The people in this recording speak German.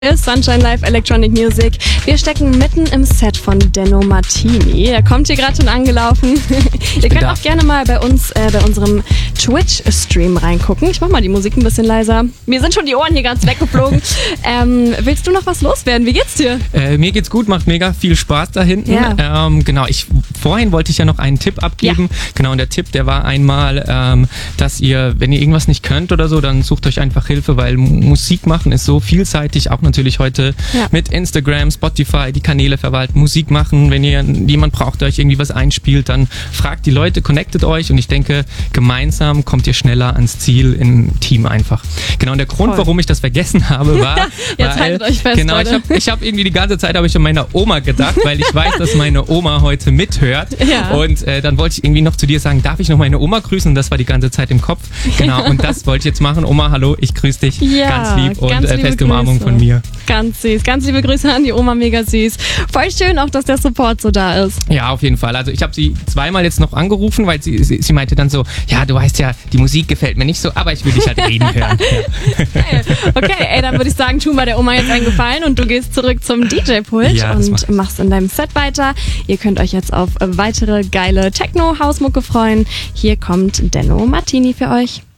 Ist Sunshine Live Electronic Music. Wir stecken mitten im Set von Denno Martini. Er kommt hier gerade schon angelaufen. Ihr könnt auch gerne mal bei uns, bei unserem Twitch-Stream reingucken. Ich mach mal die Musik ein bisschen leiser. Mir sind schon die Ohren hier ganz weggeflogen. Willst du noch was loswerden? Wie geht's dir? Mir geht's gut, macht mega viel Spaß da hinten. Ja. Genau, vorhin wollte ich ja noch einen Tipp abgeben. Ja. Genau, und der Tipp, der war einmal, dass ihr, wenn ihr irgendwas nicht könnt oder so, dann sucht euch einfach Hilfe, weil Musik machen ist so vielseitig, auch natürlich heute mit Instagram, Spotify, die Kanäle verwalten, Musik machen. Wenn ihr jemand braucht, der euch irgendwie was einspielt, dann fragt die Leute, connectet euch und ich denke, gemeinsam kommt ihr schneller ans Ziel im Team einfach. Genau, und der Grund, warum ich das vergessen habe, war, jetzt haltet euch fest, genau, ich hab irgendwie die ganze Zeit an meiner Oma gedacht, weil ich weiß, dass meine Oma heute mithört. Ja. Und dann wollte ich irgendwie noch zu dir sagen, darf ich noch meine Oma grüßen? Und das war die ganze Zeit im Kopf. Genau, und das wollte ich jetzt machen. Oma, hallo, ich grüße dich. Ja, ganz lieb und ganz liebe feste Umarmung Grüße von mir. Ganz süß. Ganz liebe Grüße an die Oma, mega süß. Voll schön auch, dass der Support so da ist. Ja, auf jeden Fall. Also ich habe sie zweimal jetzt noch angerufen, weil sie meinte dann so, ja, du weißt ja, die Musik gefällt mir nicht so, aber ich will dich halt reden hören. Ja. Okay, dann würde ich sagen, tu mal der Oma jetzt einen Gefallen und du gehst zurück zum DJ-Pult und machst in deinem Set weiter. Ihr könnt euch jetzt auf weitere geile Techno-Hausmucke freuen. Hier kommt Denno Martini für euch.